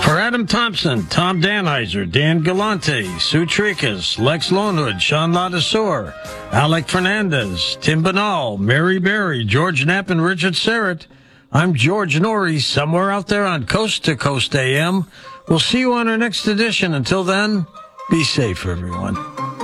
For Adam Thompson, Tom Danheiser, Dan Galante, Sue Tricas, Lex Lonewood, Sean Ladasor, Alec Fernandez, Tim Banal, Mary Berry, George Knapp, and Richard Serrett, I'm George Norrie, somewhere out there on Coast to Coast AM. We'll see you on our next edition. Until then, be safe, everyone.